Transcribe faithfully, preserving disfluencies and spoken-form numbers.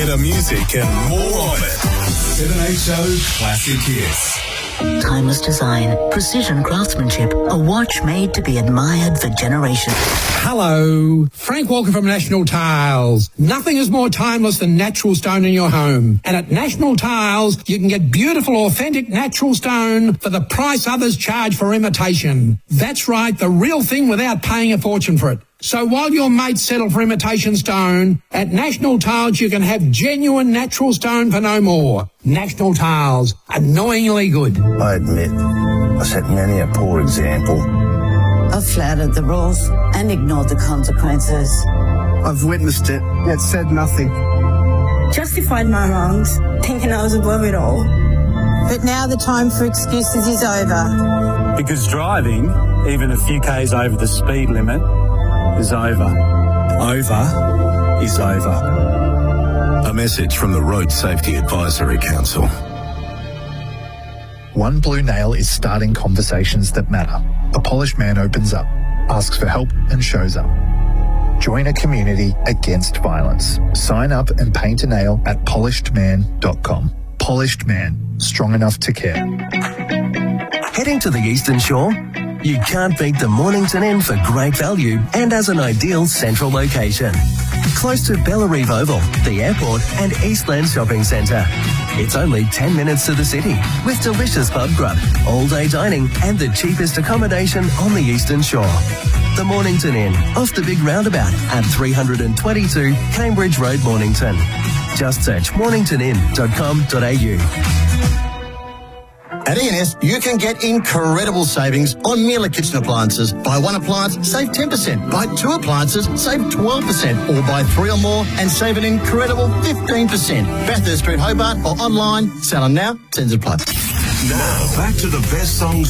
Better music and more of it. seven H O Classic Hits. Timeless design, precision craftsmanship, a watch made to be admired for generations. Hello, Frank Walker from National Tiles. Nothing is more timeless than natural stone in your home. And at National Tiles, you can get beautiful, authentic natural stone for the price others charge for imitation. That's right, the real thing without paying a fortune for it. So while your mates settle for imitation stone, at National Tiles you can have genuine natural stone for no more. National Tiles, annoyingly good. I admit, I set many a poor example. I've flouted the rules and ignored the consequences. I've witnessed it, yet said nothing. Justified my wrongs, thinking I was above it all. But now the time for excuses is over. Because driving, even a few k's over the speed limit, is over. Over is over. A message from the Road Safety Advisory Council. One Blue Nail is starting conversations that matter. A polished man opens up, asks for help and shows up. Join a community against violence. Sign up and paint a nail at polished man dot com. Polished Man, strong enough to care. Heading to the Eastern Shore? You can't beat the Mornington Inn for great value and as an ideal central location. Close to Bellarive Oval, the airport and Eastland Shopping Centre. It's only ten minutes to the city with delicious pub grub, all-day dining and the cheapest accommodation on the Eastern Shore. The Mornington Inn, off the big roundabout at three twenty-two Cambridge Road, Mornington. Just search mornington inn dot com dot a u. At E and S, you can get incredible savings on Miele kitchen appliances. Buy one appliance, save ten percent. Buy two appliances, save twelve percent. Or buy three or more and save an incredible fifteen percent. Bathurst Street, Hobart, or online. Sell them now, Tens of Plus. Now, back to the best songs